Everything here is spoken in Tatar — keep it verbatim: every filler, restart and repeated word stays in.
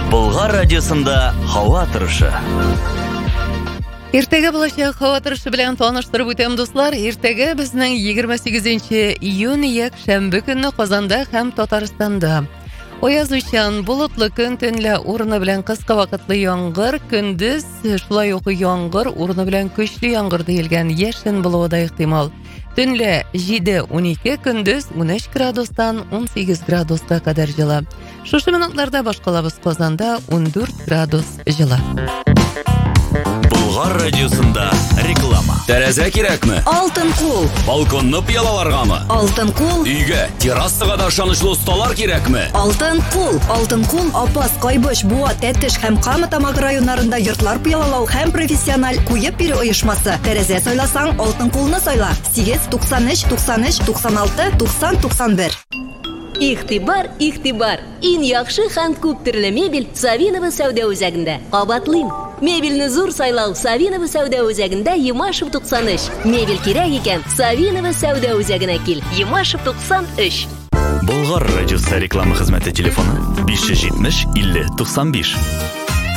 Болгар радиосында һава торышы. Иртәгә булачак һава торышы белән таныштырып үтәм, дуслар. Иртәгә безнең егерме сигезенче июнь якшәмбе көнне Казанда һәм Татарстанда. Аязучан, болытлы көн, төнлә урыны белән кыска вакытлы яңгыр, көндез шулай ук яңгыр, урыны белән көчле яңгыр диелгән, яшен булуы да ихтимал. Төнлә җиде унике, көндез ун өч градустан ун сигез градуска кадәр җылы. Шушы минутларда башкалабыз Казанда ун дүрт градус җылы. Болгар радиосында реклама. Тәрәзә кирәкме? Алтын кул. Балконны пыялаларгамы? Алтын кул. Өйгә, террасага да ышанычлы осталар кирәкме? Алтын кул. Алтын кул Апас, Кайбыш, Буа, Тәтеш һәм Кама тамагы районнарында йортлар пыялалау һәм профессиональ куеп бирү оешмасы. Тәрәзә сайласаң, Алтын кулны сайла. сигез туксан өч туксан өч туксан алты туксан туксан бер. Ихтибар, ихтибар. Иң яхшы һәм күп төрле мебель Савинова сәүдә үзәгендә. Кабатлыйм. Мебельне зур сайлау Савинова сәүдә үзәгендә Ямашев туксан өч. Мебель кирәк икән, Савинова сәүдә үзәгенә кил. Ямашев туксан өч. Болгар радиосы реклама хезмәте телефоны биш йөз җитмеш илле туксан биш.